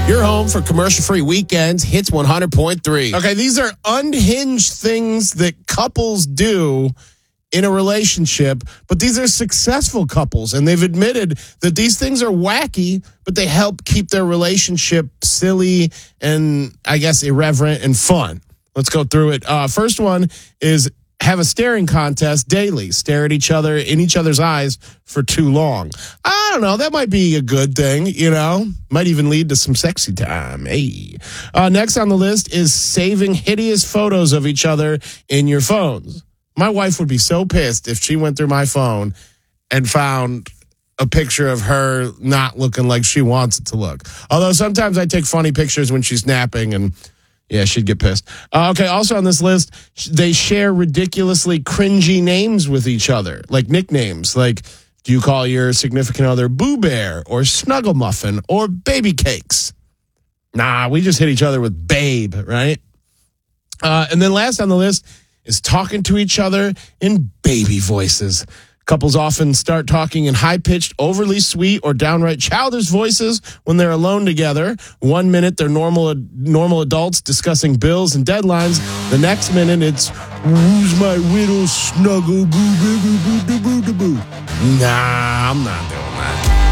You're home for commercial-free weekends, Hits 100.3. Okay, these are unhinged things that couples do in a relationship, but these are successful couples, and they've admitted that these things are wacky, but they help keep their relationship silly and, I guess, irreverent and fun. Let's go through it. First one is have a staring contest daily. Stare at each other in each other's eyes for too long. I don't know. That might be a good thing, you know. Might even lead to some sexy time. Hey. Next on the list is saving hideous photos of each other in your phones. My wife would be so pissed if she went through my phone and found a picture of her not looking like she wants it to look. Although sometimes I take funny pictures when she's napping and yeah, she'd get pissed. Okay, also on this list, they share ridiculously cringy names with each other, like nicknames. Like, do you call your significant other Boo Bear or Snuggle Muffin or Baby Cakes? Nah, we just hit each other with Babe, right? And then last on the list is talking to each other in baby voices. Couples often start talking in high-pitched, overly sweet, or downright childish voices when they're alone together. 1 minute, they're normal adults discussing bills and deadlines. The next minute, it's, who's my little snuggle boo boo boo boo boo boo boo. Nah, I'm not doing that.